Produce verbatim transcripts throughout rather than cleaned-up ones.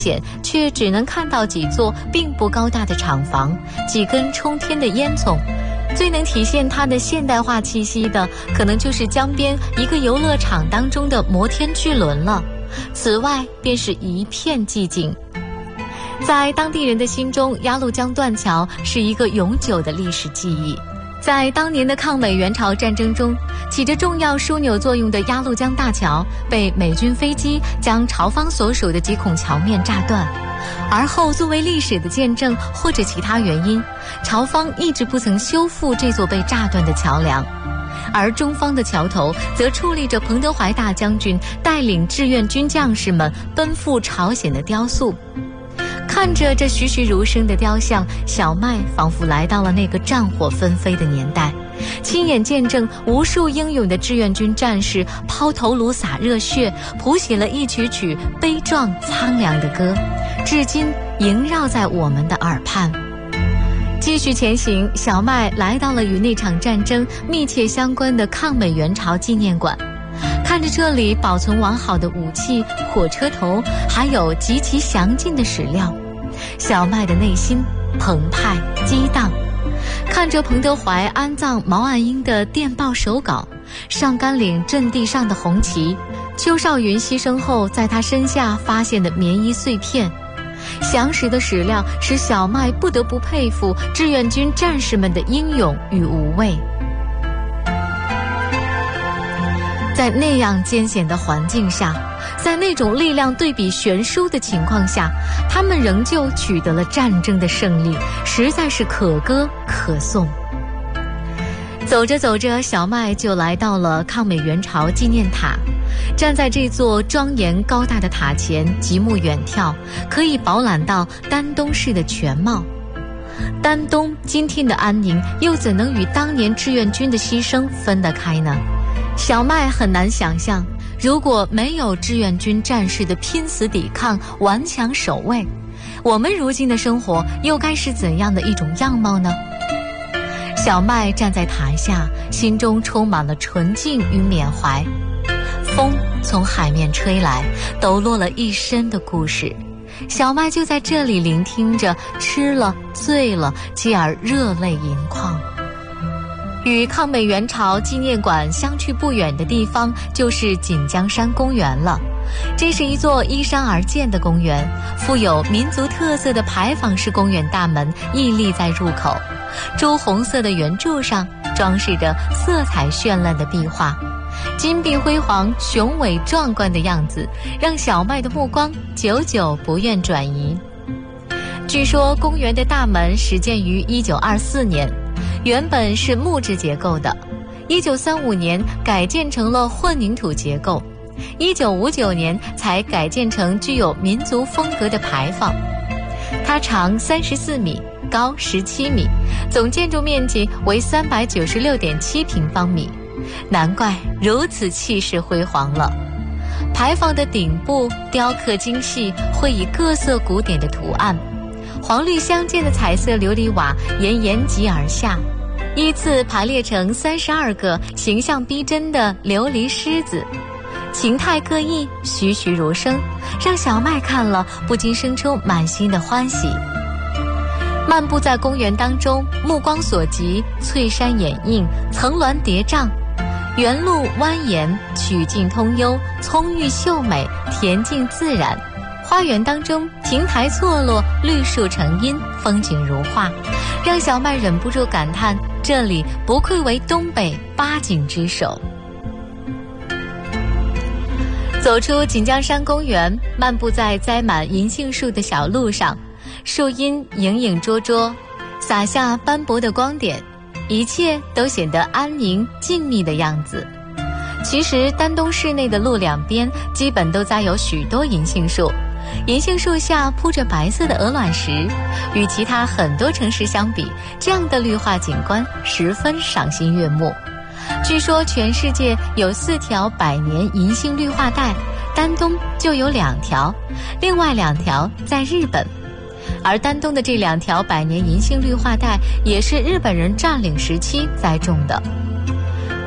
却只能看到几座并不高大的厂房，几根冲天的烟囱。最能体现它的现代化气息的，可能就是江边一个游乐场当中的摩天巨轮了。此外便是一片寂静。在当地人的心中，鸭绿江断桥是一个永久的历史记忆。在当年的抗美援朝战争中，起着重要枢纽作用的鸭绿江大桥被美军飞机将朝方所属的几孔桥面炸断，而后作为历史的见证或者其他原因，朝方一直不曾修复这座被炸断的桥梁，而中方的桥头则矗立着彭德怀大将军带领志愿军将士们奔赴朝鲜的雕塑。看着这栩栩如生的雕像，小麦仿佛来到了那个战火纷飞的年代，亲眼见证无数英勇的志愿军战士抛头颅洒热血，谱写了一曲曲悲壮苍凉的歌，至今萦绕在我们的耳畔。继续前行，小麦来到了与那场战争密切相关的抗美援朝纪念馆，看着这里保存完好的武器、火车头，还有极其详尽的史料，小麦的内心澎湃激荡。看着彭德怀安葬毛岸英的电报手稿，上甘岭阵地上的红旗，邱少云牺牲后在他身下发现的棉衣碎片，详实的史料使小麦不得不佩服志愿军战士们的英勇与无畏。在那样艰险的环境下，在那种力量对比悬殊的情况下，他们仍旧取得了战争的胜利，实在是可歌可颂。走着走着，小麦就来到了抗美援朝纪念塔，站在这座庄严高大的塔前，极目远眺，可以饱览到丹东市的全貌。丹东今天的安宁，又怎能与当年志愿军的牺牲分得开呢？小麦很难想象，如果没有志愿军战士的拼死抵抗、顽强守卫，我们如今的生活又该是怎样的一种样貌呢？小麦站在塔下，心中充满了纯净与缅怀。风从海面吹来，抖落了一身的故事。小麦就在这里聆听着，吃了醉了，继而热泪盈眶。与抗美援朝纪念馆相去不远的地方，就是锦江山公园了。这是一座依山而建的公园，富有民族特色的牌坊式公园大门屹立在入口，朱红色的圆柱上装饰着色彩绚烂的壁画，金碧辉煌、雄伟壮观的样子，让小麦的目光久久不愿转移。据说公园的大门始建于一九二四年，原本是木质结构的，一九三五年改建成了混凝土结构，一九五九年才改建成具有民族风格的牌坊。它长三十四米，高十七米，总建筑面积为三百九十六点七平方米，难怪如此气势辉煌了。牌坊的顶部雕刻精细，绘以各色古典的图案，黄绿相间的彩色琉璃瓦沿沿脊而下，依次排列成三十二个形象逼真的琉璃狮子，形态各异，栩栩如生，让小麦看了不禁生出满心的欢喜。漫步在公园当中，目光所及，翠山掩映，层峦叠嶂，原路蜿蜒，曲径通幽，葱郁秀美，恬静自然。花园当中亭台错落，绿树成荫，风景如画，让小麦忍不住感叹，这里不愧为东北八景之首。走出锦江山公园，漫步在栽满银杏树的小路上，树荫影影绰绰，洒下斑驳的光点，一切都显得安宁静谧的样子。其实丹东市内的路两边基本都栽有许多银杏树，银杏树下铺着白色的鹅卵石，与其他很多城市相比，这样的绿化景观十分赏心悦目。据说全世界有四条百年银杏绿化带，丹东就有两条，另外两条在日本。而丹东的这两条百年银杏绿化带也是日本人占领时期栽种的。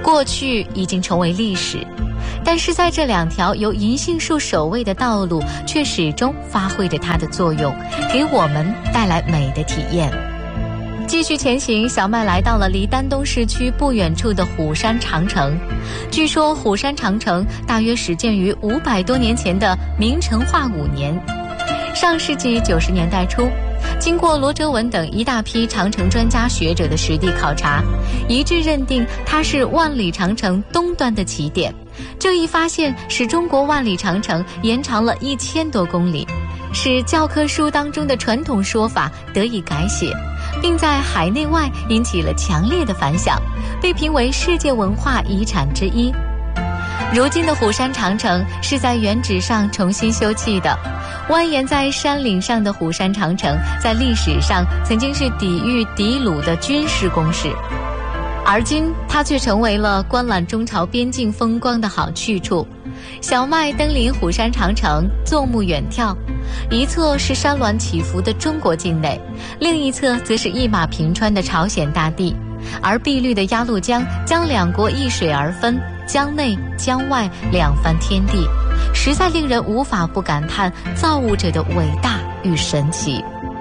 过去已经成为历史，但是在这两条由银杏树守卫的道路，却始终发挥着它的作用，给我们带来美的体验。继续前行，小麦来到了离丹东市区不远处的虎山长城。据说虎山长城大约始建于五百多年前的明成化五年。上世纪九十年代初，经过罗哲文等一大批长城专家学者的实地考察，一致认定它是万里长城东端的起点。这一发现使中国万里长城延长了一千多公里，使教科书当中的传统说法得以改写，并在海内外引起了强烈的反响，被评为世界文化遗产之一。如今的虎山长城是在原址上重新修葺的，蜿蜒在山岭上的虎山长城在历史上曾经是抵御敌虏的军事工事，而今它却成为了观览中朝边境风光的好去处。小麦登临虎山长城，纵目远眺，一侧是山峦起伏的中国境内，另一侧则是一马平川的朝鲜大地，而碧绿的鸭绿江将两国一水而分，江内江外两番天地，实在令人无法不感叹造物者的伟大与神奇。